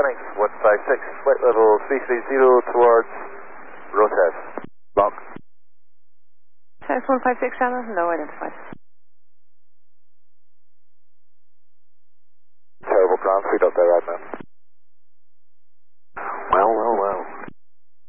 Landing 156, flight level 330 towards Rotas. Log. Cessna 156, Shannon, no identified. Terrible ground, 3.0 right now.